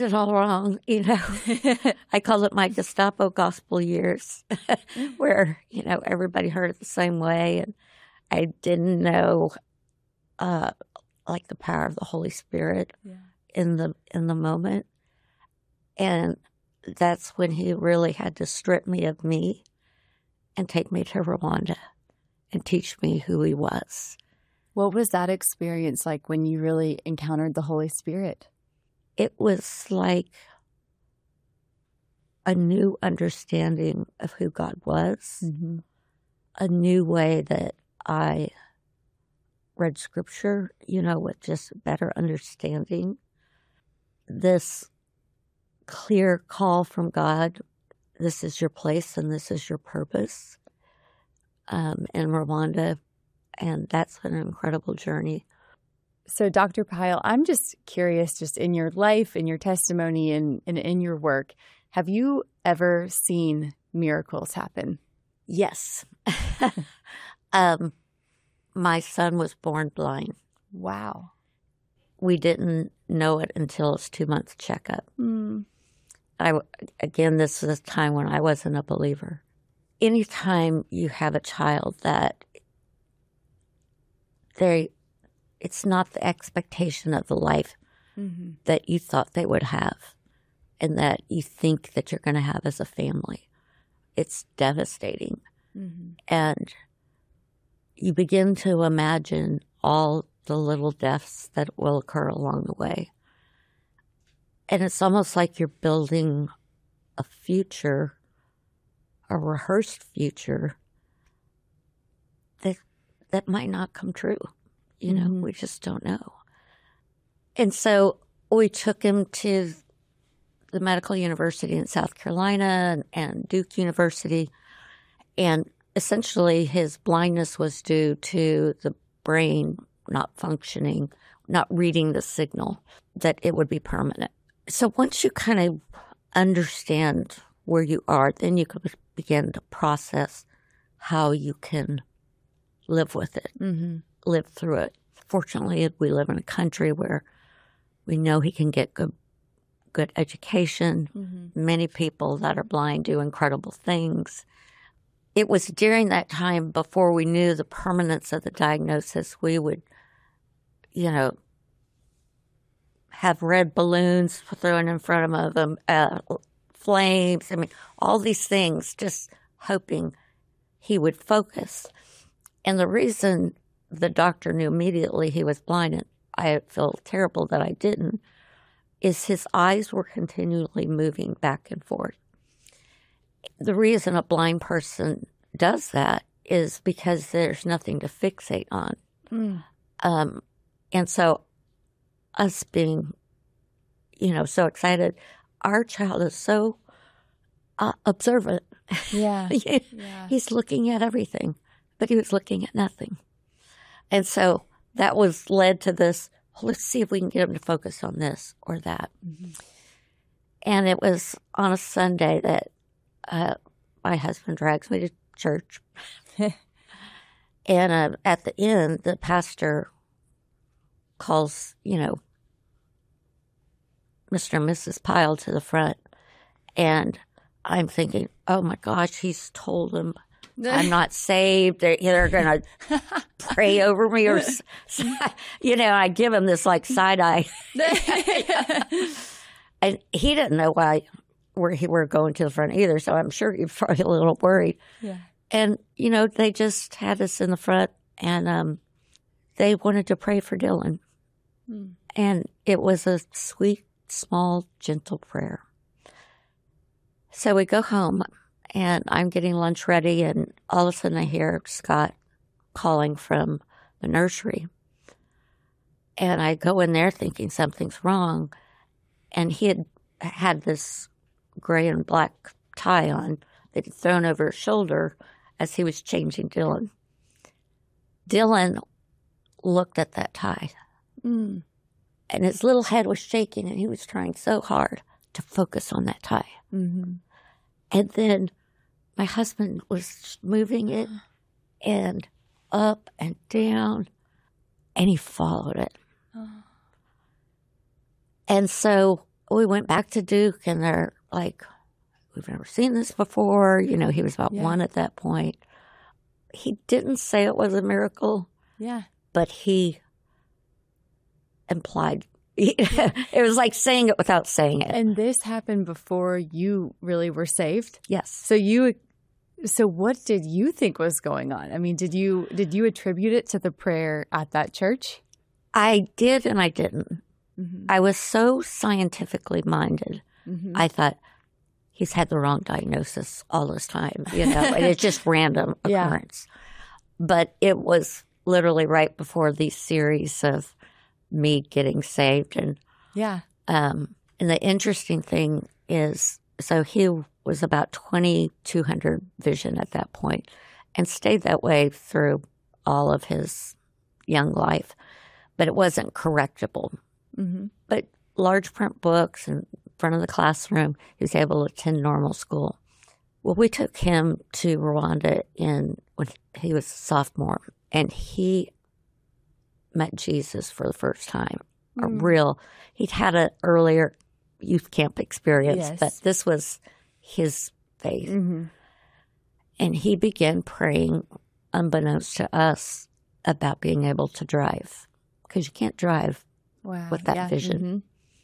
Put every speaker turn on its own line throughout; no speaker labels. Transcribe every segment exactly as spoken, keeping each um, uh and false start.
it all wrong, you know. I call it my Gestapo gospel years, where, you know, everybody heard it the same way, and I didn't know, uh, like the power of the Holy Spirit yeah. in the in the moment, and that's when he really had to strip me of me and take me to Rwanda and teach me who he was.
What was that experience like when you really encountered the Holy Spirit?
It was like a new understanding of who God was, mm-hmm. a new way that I read Scripture, you know, with just better understanding. This clear call from God, this is your place and this is your purpose um, in Rwanda, and that's an incredible journey.
So, Doctor Pyle, I'm just curious, just in your life, in your testimony, and, and in your work, have you ever seen miracles happen?
Yes. um, my son was born blind.
Wow.
We didn't know it until his two-month checkup.
Mm.
I, again, this was a time when I wasn't a believer. Anytime you have a child that they... it's not the expectation of the life mm-hmm. that you thought they would have and that you think that you're going to have as a family. It's devastating. Mm-hmm. And you begin to imagine all the little deaths that will occur along the way. And it's almost like you're building a future, a rehearsed future that that might not come true. You know, mm-hmm. we just don't know. And so we took him to the Medical University in South Carolina and, and Duke University. And essentially his blindness was due to the brain not functioning, not reading the signal, that it would be permanent. So once you kind of understand where you are, then you can begin to process how you can live with it. Mm-hmm. Live through it. Fortunately, we live in a country where we know he can get good good education. Mm-hmm. Many people that are blind do incredible things. It was during that time, before we knew the permanence of the diagnosis, we would, you know, have red balloons thrown in front of them, uh, flames, I mean, all these things, just hoping he would focus. And the reason the doctor knew immediately he was blind, and I feel terrible that I didn't, is his eyes were continually moving back and forth. The reason a blind person does that is because there's nothing to fixate on. Mm. Um, and so us being, you know, so excited, our child is so uh, observant.
Yeah.
he, yeah. He's looking at everything, but he was looking at nothing. And so that was led to this, well, let's see if we can get him to focus on this or that. Mm-hmm. And it was on a Sunday that uh, my husband drags me to church. And uh, at the end, the pastor calls, you know, Mister and Missus Pyle to the front. And I'm thinking, oh, my gosh, he's told him I'm not saved. They're, they're going to pray over me, or, you know, I give him this like side eye. And he didn't know why where he were going to the front either. So I'm sure he was probably a little worried.
Yeah.
And, you know, they just had us in the front, and um, they wanted to pray for Dylan. Mm. And it was a sweet, small, gentle prayer. So we go home. And I'm getting lunch ready, and all of a sudden I hear Scott calling from the nursery. And I go in there thinking something's wrong. And he had had this gray and black tie on that he'd thrown over his shoulder as he was changing Dylan. Dylan looked at that tie. Mm. And his little head was shaking, and he was trying so hard to focus on that tie. Mm-hmm. And then my husband was moving it and up and down, and he followed it. Oh. And so we went back to Duke, and they're like, we've never seen this before. You know, he was about
Yeah.
one at that point. He didn't say it was a miracle,
Yeah.
but he implied. It was like saying it without saying it.
And this happened before you really were saved?
Yes.
So you so what did you think was going on? I mean, did you did you attribute it to the prayer at that church?
I did and I didn't.
Mm-hmm.
I was so scientifically minded.
Mm-hmm.
I thought he's had the wrong diagnosis all this time, you know, and it's just random
Yeah.
occurrence. But it was literally right before these series of me getting saved. And
Yeah.
um, and the interesting thing is, so he was about twenty-two hundred vision at that point and stayed that way through all of his young life, but it wasn't correctable.
Mm-hmm.
But large print books in front of the classroom, he was able to attend normal school. Well, we took him to Rwanda in when he was a sophomore, and he met Jesus for the first time. A
Mm.
real, he'd had an earlier youth camp experience,
Yes.
but this was his faith.
Mm-hmm.
And he began praying, unbeknownst to us, about being able to drive, because you can't drive
Wow.
with that
Yeah.
vision.
Mm-hmm.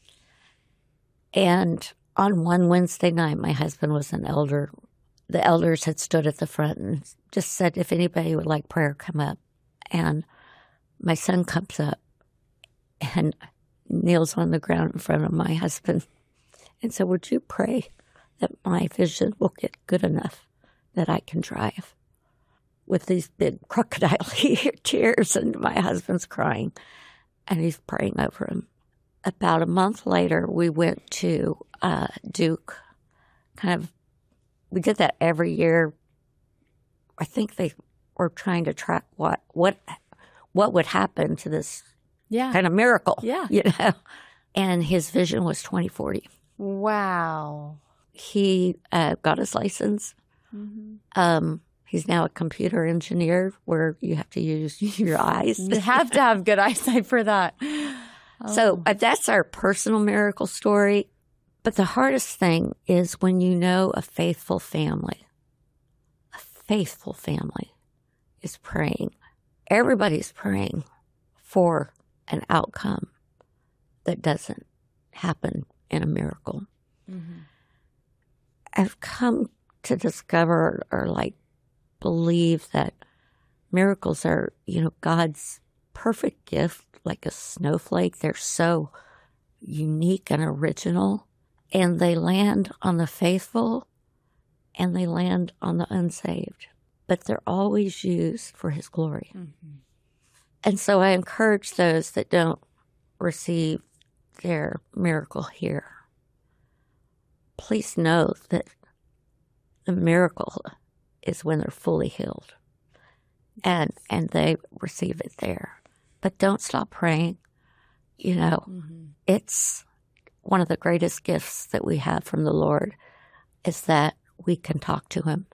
And on one Wednesday night, my husband was an elder. The elders had stood at the front and just said, if anybody would like prayer, come up. And my son comes up and kneels on the ground in front of my husband and said, would you pray that my vision will get good enough that I can drive? With these big crocodile tears, and my husband's crying, and he's praying over him. About a month later, we went to uh, Duke. Kind of, we did that every year. I think they were trying to track what what what would happen to this
Yeah.
kind of miracle.
Yeah.
You know, and his vision was twenty forty.
Wow.
He uh, got his license.
Mm-hmm.
Um, he's now a computer engineer, where you have to use your eyes.
You have to have good eyesight for that.
So uh, that's our personal miracle story. But the hardest thing is when you know a faithful family, a faithful family is praying. Everybody's praying for an outcome that doesn't happen in a miracle.
Mm-hmm.
I've come to discover or like believe that miracles are, you know, God's perfect gift, like a snowflake. They're so unique and original, and they land on the faithful and they land on the unsaved, but they're always used for His glory.
Mm-hmm.
And so I encourage those that don't receive their miracle here, please know that the miracle is when they're fully healed and and they receive it there. But don't stop praying. You know,
Mm-hmm.
it's one of the greatest gifts that we have from the Lord is that we can talk to Him.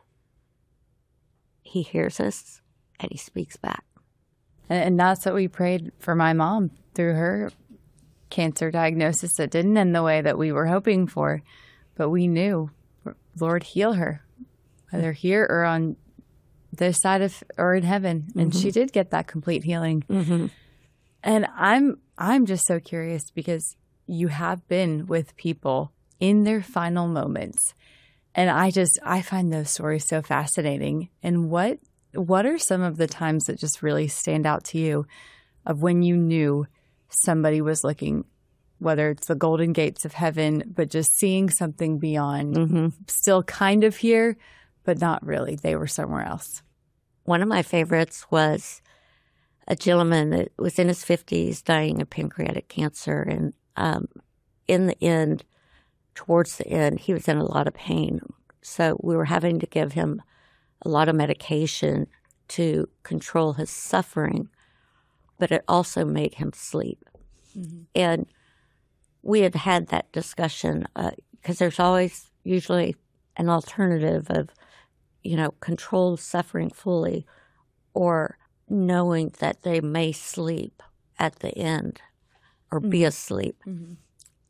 He hears us and He speaks back.
And, and that's what we prayed for my mom through her cancer diagnosis that didn't end the way that we were hoping for. But we knew, Lord, heal her, whether here or on this side of or in heaven. And
Mm-hmm.
she did get that complete healing.
Mm-hmm.
And I'm I'm just so curious because you have been with people in their final moments. And I just I find those stories so fascinating. And what what are some of the times that just really stand out to you of when you knew somebody was looking, whether it's the golden gates of heaven, but just seeing something beyond,
Mm-hmm.
still kind of here, but not really. They were somewhere else.
One of my favorites was a gentleman that was in his fifties dying of pancreatic cancer. And um, in the end, towards the end, he was in a lot of pain. So we were having to give him a lot of medication to control his suffering, but it also made him sleep.
Mm-hmm.
And we had had that discussion because uh, there's always usually an alternative of, you know, controlled suffering fully or knowing that they may sleep at the end or be asleep.
Mm-hmm.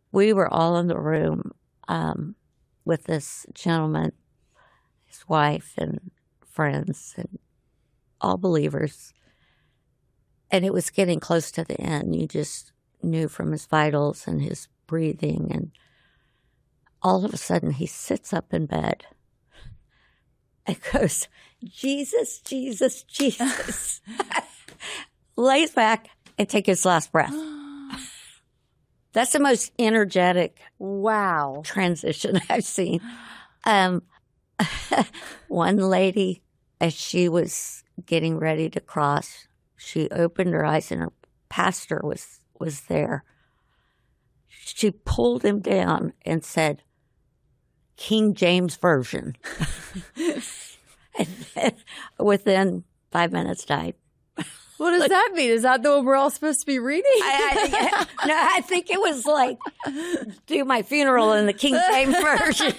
we were all in the room um, with this gentleman, his wife, and friends, and all believers. And it was getting close to the end. You just knew from his vitals and his breathing. And all of a sudden, he sits up in bed and goes, Jesus, Jesus, Jesus. Lays back and takes his last breath. That's the most energetic
wow
transition I've seen. Um, one lady, as she was getting ready to cross, she opened her eyes and her pastor was, was there. She pulled him down and said, King James Version. And then within five minutes died.
What does that mean? Is that the one we're all supposed to be reading?
I, I, no, I think it was like, do my funeral in the King James Version.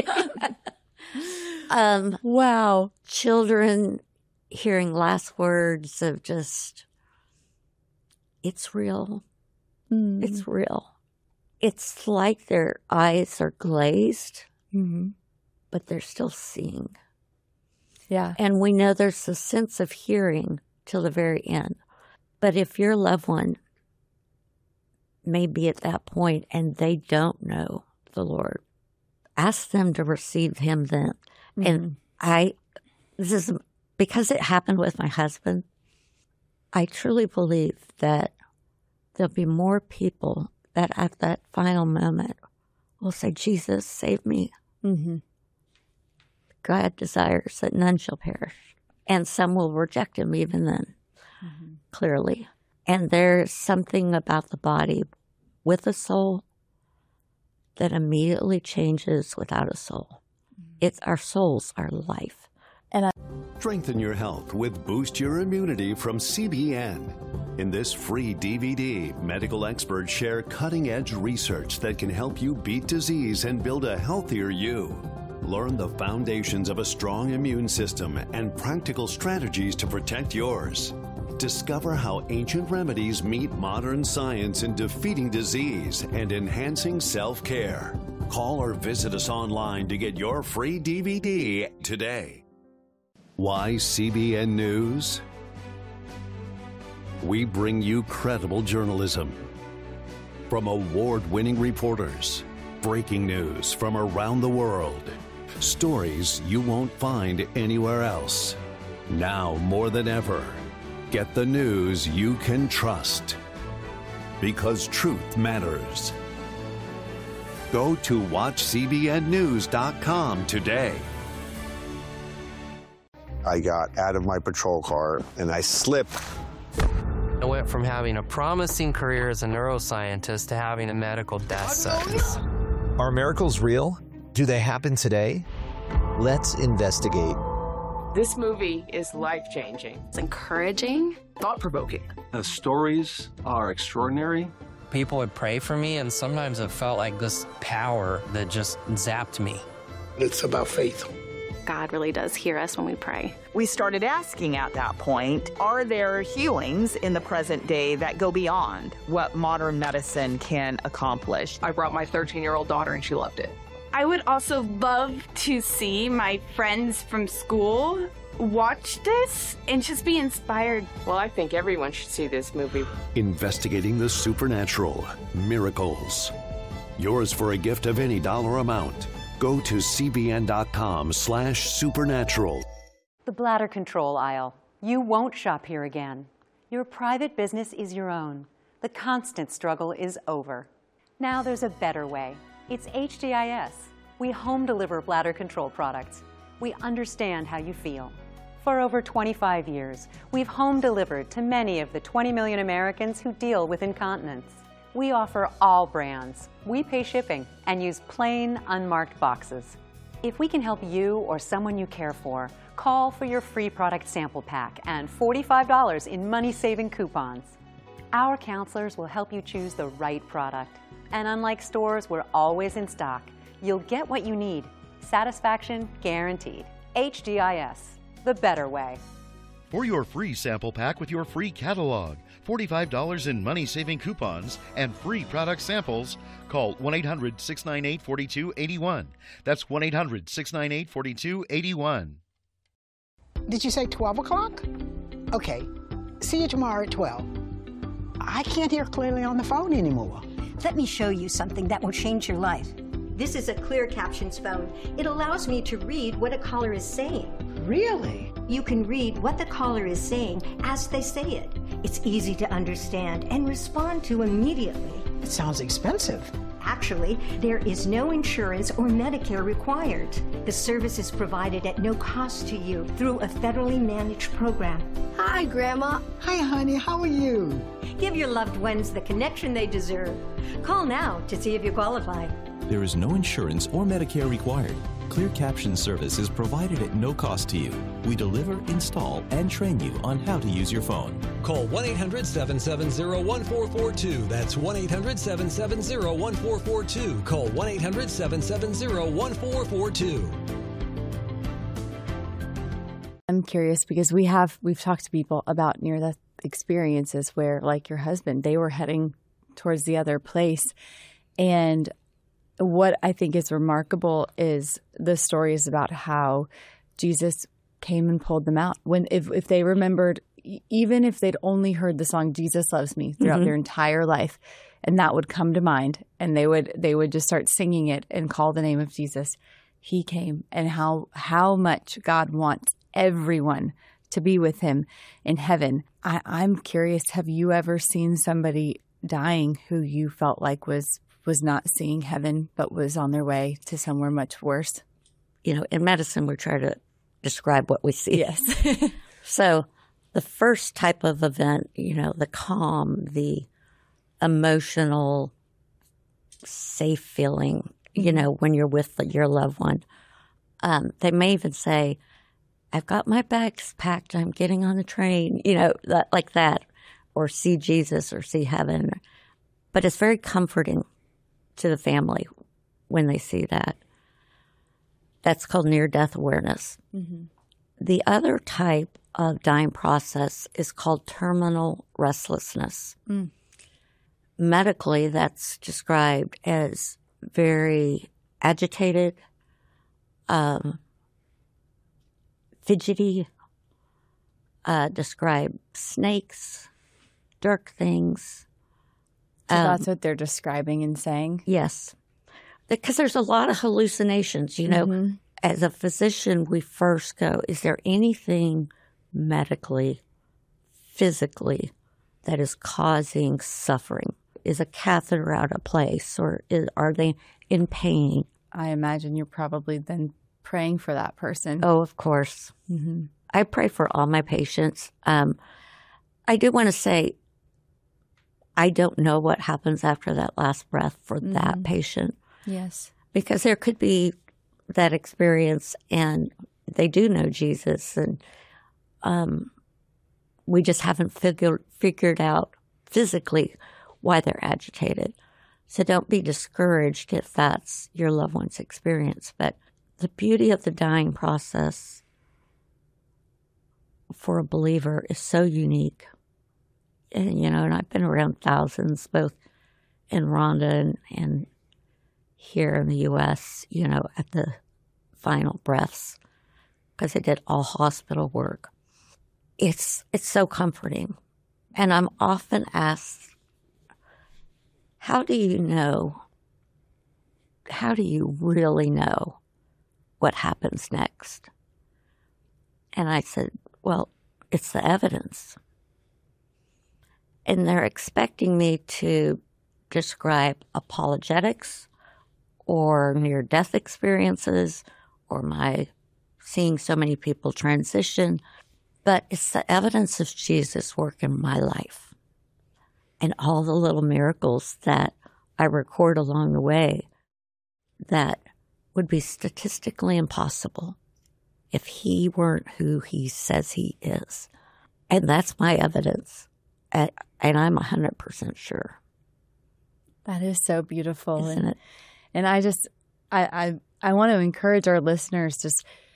um,
wow.
Children hearing last words of just, it's real. Mm. It's real. It's like their eyes are glazed, mm-hmm. but they're still seeing.
Yeah.
And we know there's a sense of hearing till the very end. But if your loved one may be at that point and they don't know the Lord, ask them to receive him then. Mm-hmm. And I, this is because it happened with my husband, I truly believe that there'll be more people that at that final moment will say, Jesus, save me. Mm-hmm. God desires that none shall perish. And some will reject him even then, mm-hmm. clearly. And there's something about the body with a soul that immediately changes without a soul. Mm-hmm. It's our souls, our life.
And I-
Strengthen your health with Boost Your Immunity from C B N. In this free D V D, medical experts share cutting-edge research that can help you beat disease and build a healthier you. Learn the foundations of a strong immune system and practical strategies to protect yours. Discover how ancient remedies meet modern science in defeating disease and enhancing self-care. Call or visit us online to get your free D V D today. Why C B N News? We bring you credible journalism from award-winning reporters, breaking news from around the world, stories you won't find anywhere else. Now more than ever, get the news you can trust. Because truth matters. Go to watch C B N news dot com today.
I got out of my patrol car and I slipped.
I went from having a promising career as a neuroscientist to having a medical death sentence.
Are miracles real? Do they happen today? Let's investigate.
This movie is life-changing.
It's encouraging.
Thought-provoking.
The stories are extraordinary.
People would pray for me, and sometimes it felt like this power that just zapped me.
It's about faith.
God really does hear us when we pray.
We started asking at that point, are there healings in the present day that go beyond what modern medicine can accomplish?
I brought my thirteen-year-old daughter, and she loved it.
I would also love to see my friends from school watch this and just be inspired.
Well, I think everyone should see this movie.
Investigating the supernatural, miracles. Yours for a gift of any dollar amount. Go to cbn.com slash supernatural.
The bladder control aisle. You won't shop here again. Your private business is your own. The constant struggle is over. Now there's a better way. It's H D I S. We home deliver bladder control products. We understand how you feel. For over twenty-five years, we've home delivered to many of the twenty million Americans who deal with incontinence. We offer all brands. We pay shipping and use plain, unmarked boxes. If we can help you or someone you care for, call for your free product sample pack and forty-five dollars in money-saving coupons. Our counselors will help you choose the right product. And unlike stores, we're always in stock. You'll get what you need. Satisfaction guaranteed. H D I S, the better way.
For your free sample pack with your free catalog, forty-five dollars in money-saving coupons, and free product samples, call one eight hundred, six nine eight, four two eight one. That's one eight hundred, six nine eight, four two eight one.
Did you say twelve o'clock? Okay. See you tomorrow at twelve. I can't hear clearly on the phone anymore.
Let me show you something that will change your life. This is a Clear Captions phone. It allows me to read what a caller is saying.
Really?
You can read what the caller is saying as they say it. It's easy to understand and respond to immediately.
It sounds expensive.
Actually, there is no insurance or Medicare required. The service is provided at no cost to you through a federally managed program.
Hi, Grandma. Hi, honey. How are you?
Give your loved ones the connection they deserve. Call now to see if you qualify.
There is no insurance or Medicare required. Clear Caption service is provided at no cost to you. We deliver, install, and train you on how to use your phone.
Call one eight hundred, seven seven zero, one four four two. That's one eight hundred, seven seven zero, one four four two. Call one eight hundred, seven seven zero, one four four two.
I'm curious because we have, we've talked to people about near-death experiences where, like your husband, they were heading towards the other place. And what I think is remarkable is the stories about how Jesus came and pulled them out. When if, if they remembered, even if they'd only heard the song "Jesus Loves Me" throughout mm-hmm. their entire life, and that would come to mind, and they would they would just start singing it and call the name of Jesus, He came, and how how much God wants everyone to be with Him in heaven. I, I'm curious, have you ever seen somebody dying who you felt like was was not seeing heaven, but was on their way to somewhere much worse?
You know, in medicine, we try to describe what we see.
Yes.
So the first type of event, you know, the calm, the emotional, safe feeling, you know, when you're with your loved one, um, they may even say, I've got my bags packed, I'm getting on the train, you know, that, like that, or see Jesus or see heaven. But it's very comforting to the family when they see that. That's called near-death awareness. Mm-hmm. The other type of dying process is called terminal restlessness. Mm. Medically, that's described as very agitated, um, fidgety, uh, describe snakes, dark things.
So um, that's what they're describing and saying?
Yes. Because there's a lot of hallucinations, you know. Mm-hmm. As a physician, we first go, is there anything medically, physically, that is causing suffering? Is a catheter out of place, or is, are they in pain?
I imagine you're probably then praying for that person.
Oh, of course. Mm-hmm. I pray for all my patients. Um, I do want to say, I don't know what happens after that last breath for mm-hmm. that patient.
Yes.
Because there could be that experience and they do know Jesus, and um, we just haven't figured figured out physically why they're agitated. So don't be discouraged if that's your loved one's experience. But the beauty of the dying process for a believer is so unique. And, you know, and I've been around thousands, both in Rwanda and, and here in the U S, you know, at the final breaths, because I did all hospital work. It's it's so comforting. And I'm often asked, how do you know, how do you really know what happens next? And I said, well, it's the evidence. And they're expecting me to describe apologetics or near-death experiences or my seeing so many people transition. But it's the evidence of Jesus' work in my life and all the little miracles that I record along the way that would be statistically impossible if he weren't who he says he is. And that's my evidence. And I'm one hundred percent sure.
That is so beautiful.
Isn't
and,
it?
And I just, I, I, I want to encourage our listeners, just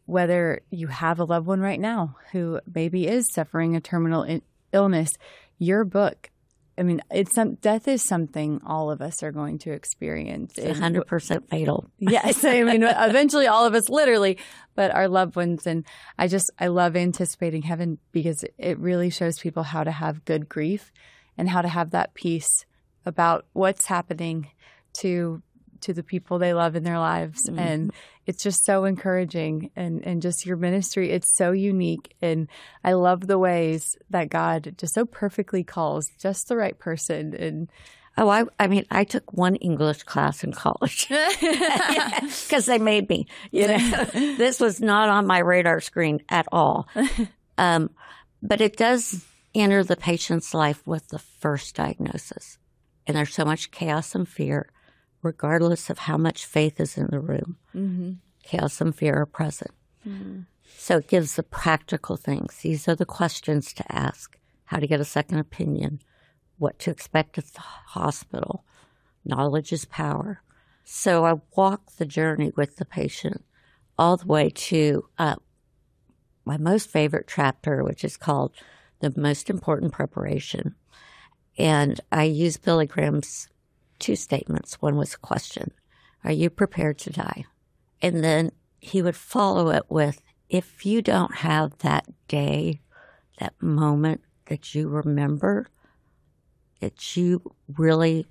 whether you have a loved one right now who maybe is suffering a terminal in- illness, your book, I mean, it's some, death is something all of us are going to experience.
It's one hundred percent fatal.
Yes. I mean, eventually all of us, literally, but our loved ones. And I just, I love Anticipating Heaven because it really shows people how to have good grief and how to have that peace about what's happening to to the people they love in their lives. Mm-hmm. And it's just so encouraging. And, and just your ministry, it's so unique. And I love the ways that God just so perfectly calls just the right person. And
oh, I I mean, I took one English class in college because they made me. You know, this was not on my radar screen at all. Um, but it does enter the patient's life with the first diagnosis. And there's so much chaos and fear, regardless of how much faith is in the room. Mm-hmm. Chaos and fear are present. Mm-hmm. So it gives the practical things. These are the questions to ask. How to get a second opinion. What to expect at the hospital. Knowledge is power. So I walk the journey with the patient all the way to uh, my most favorite chapter, which is called The Most Important Preparation. And I use Billy Graham's two statements. One was a question. Are you prepared to die? And then he would follow it with, if you don't have that day, that moment that you remember, that you really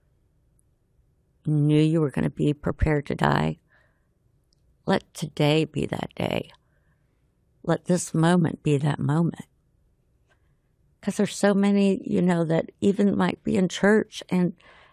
knew you were going to be prepared to die, let today be that day. Let this moment be that moment. Because there's so many, you know, that even might be in church and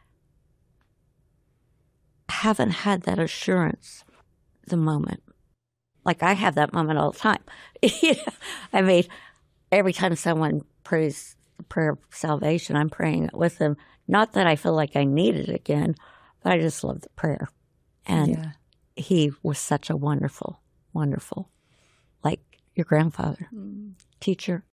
haven't had that assurance the moment. Like I have that moment all the time. I mean, every time someone prays the prayer of salvation, I'm praying it with them. Not that I feel like I need it again, but I just love the prayer. And yeah. He was such a wonderful, wonderful, like your grandfather, mm. teacher,